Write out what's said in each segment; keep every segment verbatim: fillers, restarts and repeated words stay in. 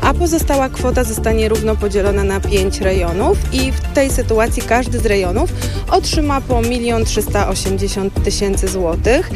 a pozostała kwota zostanie równo podzielona na pięć rejonów i w tej sytuacji każdy z rejonów otrzyma po milion trzysta osiemdziesiąt tysięcy złotych.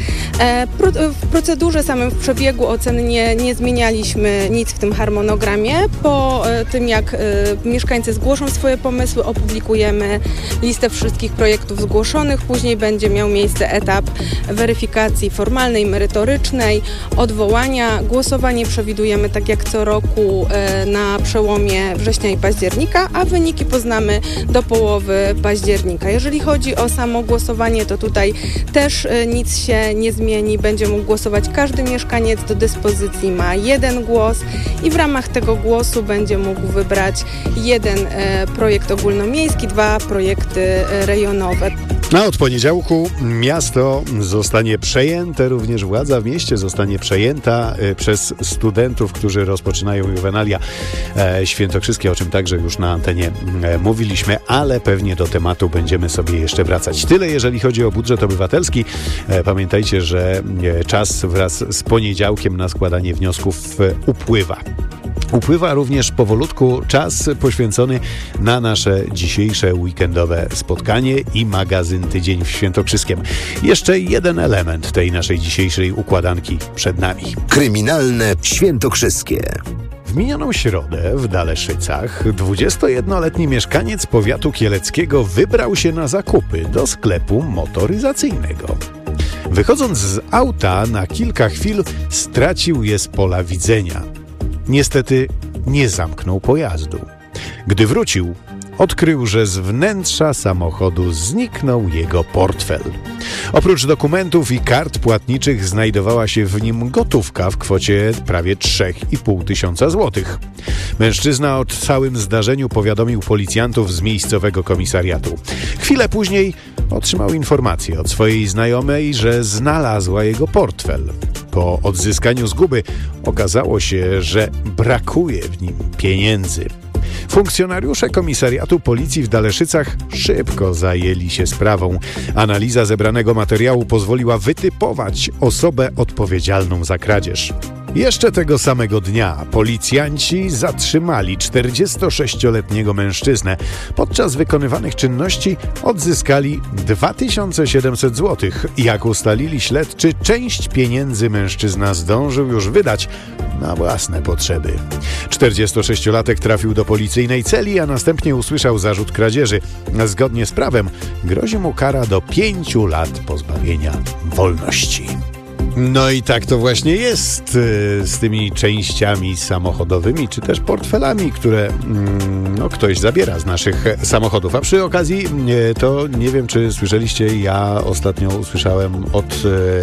W procedurze samym, w przebiegu ocen nie, nie zmienialiśmy nic w tym harmonogramie. Po tym, jak mieszkańcy zgłoszą swoje pomysły, opublikujemy listę wszystkich projektów zgłoszonych. Później będzie miał miejsce etap weryfikacji formalnej, merytorycznej, odwołania. Głosowanie przewidujemy tak jak co roku na przełomie września i października, a wyniki poznamy do połowy października. Jeżeli chodzi o samo głosowanie, to tutaj też nic się nie zmieni. Będzie mógł głosować każdy mieszkaniec, do dyspozycji ma jeden głos i w ramach tego głosu będzie mógł wybrać jeden projekt ogólnomiejski, dwa projekty rejonowe. A od poniedziałku miasto zostanie przejęte, również władza w mieście zostanie przejęta przez studentów, którzy rozpoczynają juwenalia świętokrzyskie, o czym także już na antenie mówiliśmy, ale pewnie do tematu będziemy sobie jeszcze wracać. Tyle jeżeli chodzi o budżet obywatelski. Pamiętajcie, że czas wraz z poniedziałkiem na składanie wniosków upływa. Upływa również powolutku czas poświęcony na nasze dzisiejsze weekendowe spotkanie i magazyn Tydzień w Świętokrzyskiem. Jeszcze jeden element tej naszej dzisiejszej układanki przed nami. Kryminalne Świętokrzyskie. W minioną środę w Daleszycach dwudziestojednoletni mieszkaniec powiatu kieleckiego wybrał się na zakupy do sklepu motoryzacyjnego. Wychodząc z auta na kilka chwil stracił je z pola widzenia. Niestety nie zamknął pojazdu. Gdy wrócił, odkrył, że z wnętrza samochodu zniknął jego portfel. Oprócz dokumentów i kart płatniczych znajdowała się w nim gotówka w kwocie prawie trzy i pół tysiąca złotych. Mężczyzna o całym zdarzeniu powiadomił policjantów z miejscowego komisariatu. Chwilę później otrzymał informację od swojej znajomej, że znalazła jego portfel. Po odzyskaniu zguby okazało się, że brakuje w nim pieniędzy. Funkcjonariusze komisariatu policji w Daleszycach szybko zajęli się sprawą. Analiza zebranego materiału pozwoliła wytypować osobę odpowiedzialną za kradzież. Jeszcze tego samego dnia policjanci zatrzymali czterdziestosześcioletniego mężczyznę. Podczas wykonywanych czynności odzyskali dwa tysiące siedemset złotych. Jak ustalili śledczy, część pieniędzy mężczyzna zdążył już wydać na własne potrzeby. czterdziestosześciolatek trafił do policyjnej celi, a następnie usłyszał zarzut kradzieży. Zgodnie z prawem grozi mu kara do pięciu lat pozbawienia wolności. No i tak to właśnie jest z tymi częściami samochodowymi, czy też portfelami, które no, ktoś zabiera z naszych samochodów. A przy okazji to nie wiem, czy słyszeliście, ja ostatnio usłyszałem od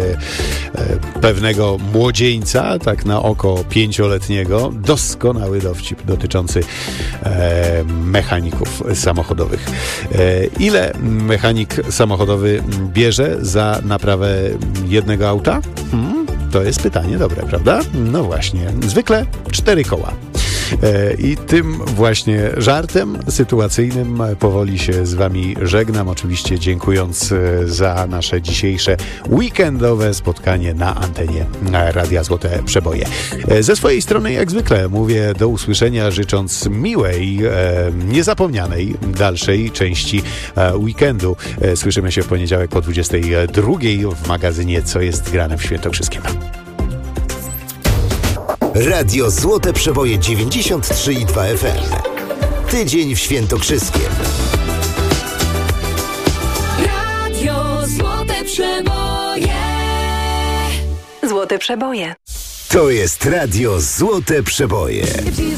e, pewnego młodzieńca, tak na oko pięcioletniego, doskonały dowcip dotyczący e, mechaników samochodowych. E, ile mechanik samochodowy bierze za naprawę jednego auta? Hmm, to jest pytanie dobre, prawda? No właśnie, zwykle cztery koła. E, I tym właśnie żartem sytuacyjnym powoli się z wami żegnam, oczywiście dziękując za nasze dzisiejsze weekendowe spotkanie na antenie Radia Złote Przeboje. E, ze swojej strony jak zwykle mówię do usłyszenia, życząc miłej, e, niezapomnianej dalszej części e, weekendu. E, słyszymy się w poniedziałek po dwudziestej drugiej w magazynie Co jest grane w Świętokrzyskiem. Radio Złote Przeboje dziewięćdziesiąt trzy i dwa F M. Tydzień w Świętokrzyskiem. Radio Złote Przeboje. Złote Przeboje. To jest Radio Złote Przeboje.